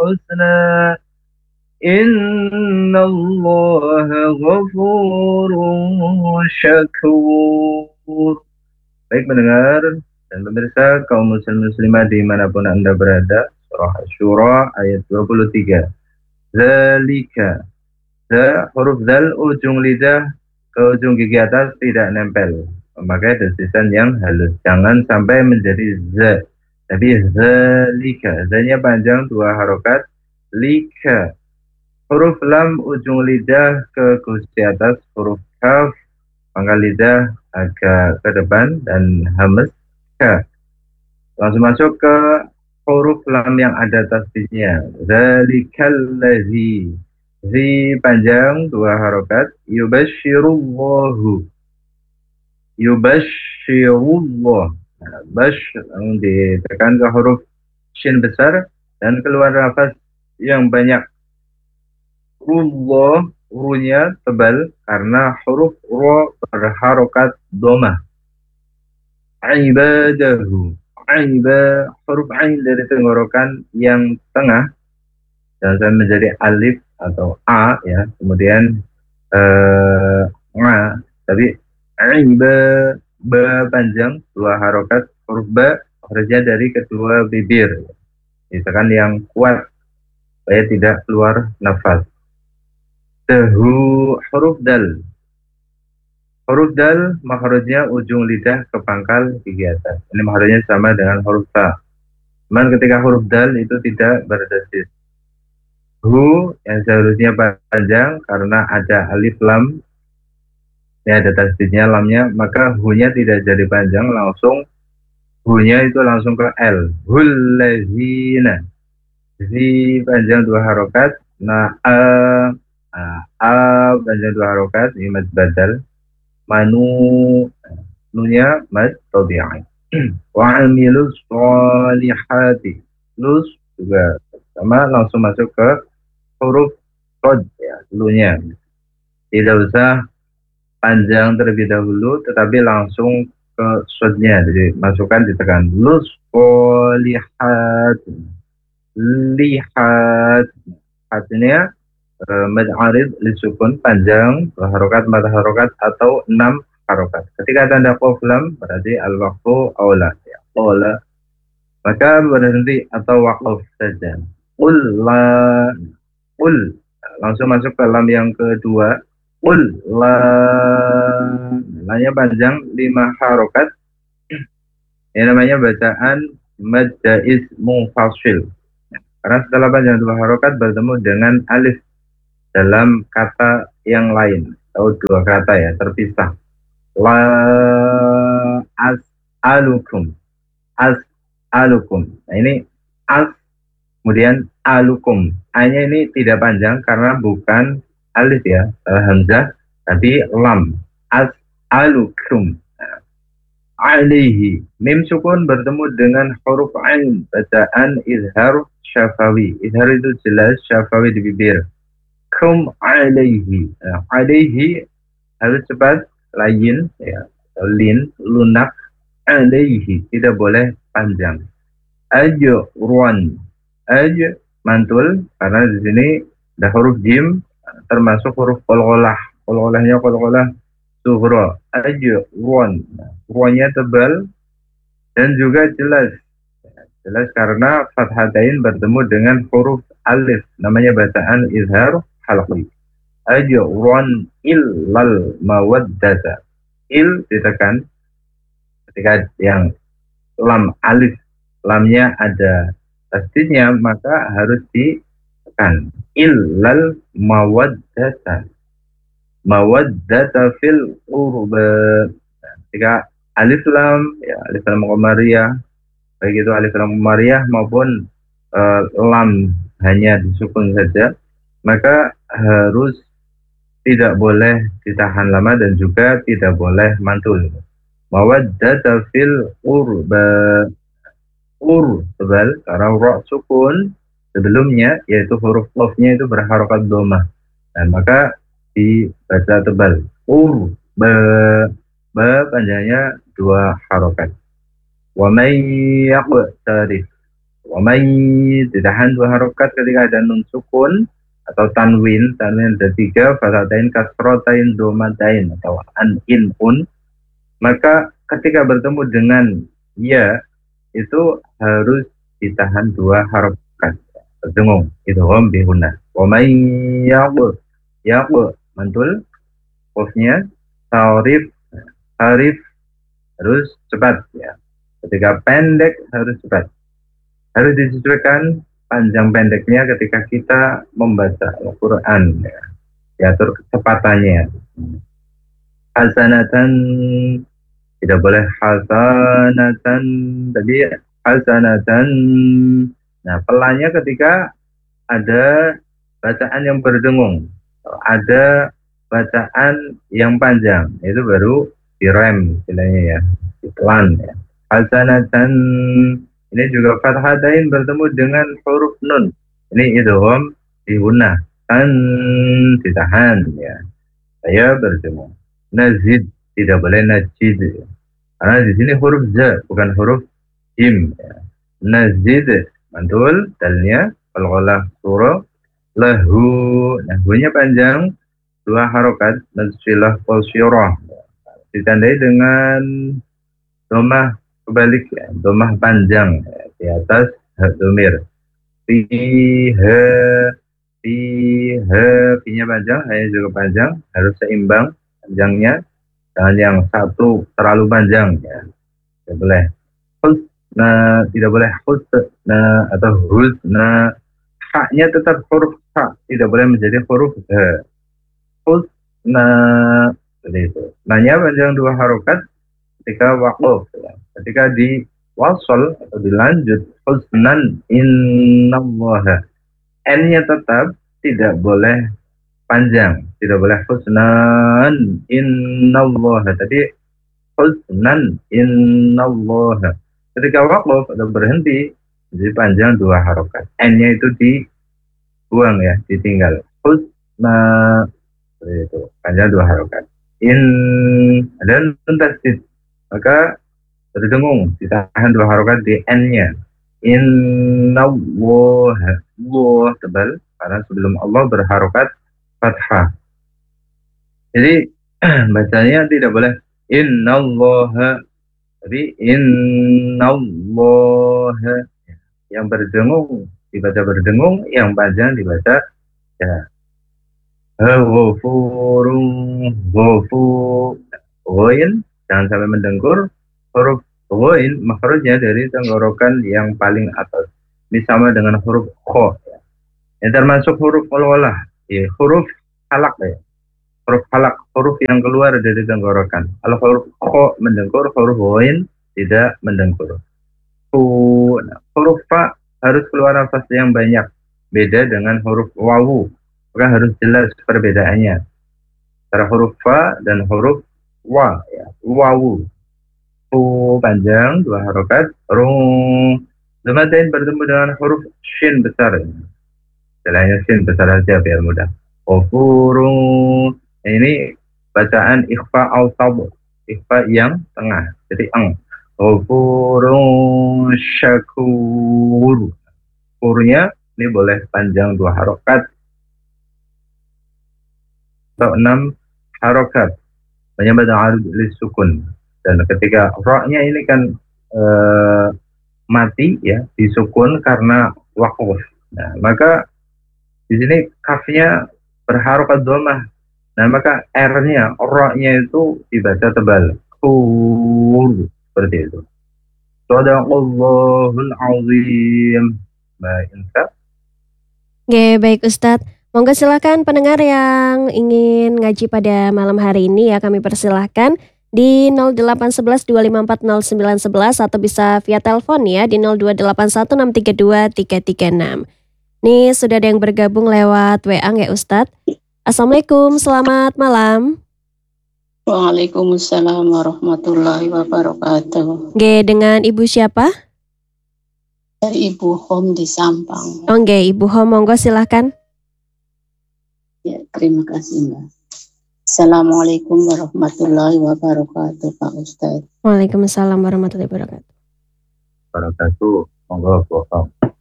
الحسنى إن الله غفور شكور. Baik pendengar dan pemirsa kaum muslim muslimah dimanapun Anda berada, surah Asy-Syura ayat 23. Zalika, huruf zal ujung lidah ke ujung gigi atas tidak nempel, memakai desisan yang halus, jangan sampai menjadi z. Tapi zalika, z-nya panjang dua harokat. Lika, huruf lam ujung lidah ke gusi atas, huruf kaf pangkal lidah agak ke depan dan hamas ka. Langsung masuk ke huruf lam yang ada tasdidnya. Dzalikallazi. Zi panjang dua harokat. Yubasyirullahu. Yubasyirullah. Nah, bash ditekan ke huruf shin besar dan keluar nafas yang banyak. Rullah, runya tebal karena huruf ro berharokat domah. Ibadahu, huruf ain dari tenggorokan yang tengah dan saya menjadi alif atau a ya, kemudian a, tapi iba, ba panjang dua harokat, huruf ba kerja dari kedua bibir, ditekan yang kuat supaya tidak keluar nafas. Tehu, huruf dal. Huruf dal makhrajnya ujung lidah ke pangkal gigi atas. Ini makhrajnya sama dengan huruf ta. Cuman ketika huruf dal itu tidak berdesis. Hu yang seharusnya panjang karena ada alif lam. Ini ada tasdidnya lamnya, maka hu-nya tidak jadi panjang, langsung hu-nya itu langsung ke L. Hullazina. Zi panjang dua harokat. Nah, a panjang dua harokat, ini mad badal. Manu, nunya mad tabi'i. Wa amilus sholihati. Lus juga sama, langsung masuk ke huruf qad ya, lunya. Tidak usah panjang terlebih dahulu, tetapi langsung ke shodnya, jadi masukkan ditekan. Lus sholihat, lihat, artinya mad arid lisukun panjang harokat mad harokat atau 6 harokat. Ketika tanda qaf lam berarti al-waqfu aula ya, aula, maka berhenti atau waqaf saja. Qul la, qul langsung masuk ke lam yang kedua. Qul la, lamnya panjang 5 harokat. Ini namanya bacaan mad jaiz munfasil. Karena setelah panjang 2 harokat bertemu dengan alif dalam kata yang lain atau 2 kata ya, terpisah. La as'alukum, as'alukum. Nah ini as kemudian alukum. A-nya ini tidak panjang karena bukan alif ya, hamzah, tapi lam. As'alukum. Nah, alaihi. Mim sukun bertemu dengan huruf ain, bacaan izhar syafawi. Izhar itu jelas, syafawi di bibir. Kum alaihi. Nah, alaihi harus cepat, layin ya, lin, lunak. Alaihi tidak boleh panjang. Ajrun. Aj mantul karena di sini ada huruf jim termasuk huruf qalqalah. Qalqalahnya qalqalah sughra. Ajrun. Ruannya tebal dan juga jelas. Jelas karena fathatain bertemu dengan huruf alif. Namanya bacaan izhar halqi. Ajrun illal mawaddata. Il ditekan ketika yang lam alif lamnya ada tasdidnya maka harus ditekan. Illal mawaddata. Mawaddata fil qurba. Ketika alif lam ya, alif lam qamariyah, baik itu alif lam qamariyah maupun lam hanya disukun saja, maka harus tidak boleh ditahan lama dan juga tidak boleh mantul. Mawaddata fil qurba. Ur tebal karena ra sukun sebelumnya yaitu huruf qafnya itu berharokat domah. Nah, maka dibaca tebal. Ur panjangnya 2 harokat. Wa may yaqtarif. Wa may ditahan 2 harokat ketika ada nun sukun atau tanwin ada 3, fathatain, kasrotain, domatain atau an, in, un, maka ketika bertemu dengan ya itu harus ditahan 2 harokat berdengung, idgham bihunna. Wa may yaqul, yaqul mantul qafnya, tarif, tarif harus cepat ya. Ketika pendek harus cepat. Harus disesuaikan panjang pendeknya ketika kita membaca Al-Quran ya. Diatur kecepatannya. Hasanatan, tidak boleh hasanatan, tadi hasanatan. Nah, pelannya ketika ada bacaan yang berdengung, ada bacaan yang panjang, itu baru direm istilahnya ya, pelan ya. Hasanatan, ini juga fathatain bertemu dengan huruf nun, ini idgham dihunna, tan ditahan ya, saya bertemu. Nazid, tidak boleh najid ya. Karena di sini huruf z bukan huruf jim ya. Nazid mantul dalnya al-ghalah surah lahu, nah hu-nya panjang 2 harokat, mensilah qasirah ditandai dengan domah kebalik ya, domah panjang ya, di atas domir. Fiha, fiha, fi-nya panjang, ha-nya juga panjang, harus seimbang panjangnya, jangan yang satu terlalu panjang ya, tidak boleh husna, tidak boleh husna atau husna. Ha-nya tetap huruf ha, tidak boleh menjadi huruf ha. Husna, seperti itu. Nanya panjang 2 harokat ketika waquf ya. Ketika di wasol atau dilanjut husnan innallaha, n-nya tetap tidak boleh panjang, tidak boleh husnan innallaha, tadi husnan innallaha. Ketika waquf atau berhenti jadi panjang 2 harokat, n-nya itu dibuang ya, ditinggal. Husna, seperti itu, panjang 2 harokat. In, dan tasdid, maka berdengung, ditahan 2 harokat di n-nya. Innallaha, Allah tebal karena sebelum Allah berharokat fathah. Jadi bacanya tidak boleh innallaha, tapi innallaha. Yang berdengung dibaca berdengung, yang panjang dibaca ya. Ghafurun, ghafur, ghoin jangan sampai mendengkur. Huruf ghoin makhrajnya dari tenggorokan yang paling atas. Ini sama dengan huruf kho ya. Yang termasuk huruf al-ghalah ya, huruf halak ya. Huruf halak, huruf yang keluar dari tenggorokan. Kalau huruf kho mendengkur, huruf ghoin tidak mendengkur. Nah, huruf fa harus keluar nafas yang banyak, beda dengan huruf wawu, maka harus jelas perbedaannya antara huruf fa dan huruf wa ya. Wawu panjang 2 harokat, rung domatain bertemu dengan huruf shin besar ya. Istilahnya shin besar saja biar mudah. Ghafurun, ini bacaan ikhfa al-tab, ikhfa yang tengah, jadi ang. Ghafurun syakur, kurnya ini boleh panjang 2 harokat atau 6 harokat, menyebut arud sukun. Dan ketika ra-nya ini kan mati ya, disukun karena waquf. Nah, maka di sini kafnya berharokat dhammah. Nah, maka r-nya, ra-nya itu dibaca tebal. Kur, seperti itu. Shadaqallahul azim. Baik, Ustaz. Oke, baik Ustadz. Monggo silakan pendengar yang ingin ngaji pada malam hari ini ya, kami persilahkan di 0811-254-0911 atau bisa via telepon ya di 0281632336. Nih sudah ada yang bergabung lewat WA ya Ustadz. Assalamualaikum, selamat malam. Waalaikumsalam warahmatullahi wabarakatuh. Oke, dengan Ibu siapa? Dari Ibu Hom di Sampang. Oke, Ibu Hom, monggo silahkan. Ya, terima kasih Mbak. Assalamualaikum warahmatullahi wabarakatuh Pak Ustadz. Waalaikumsalam warahmatullahi wabarakatuh. Wabarakatuh. Monggo, Bu Hom.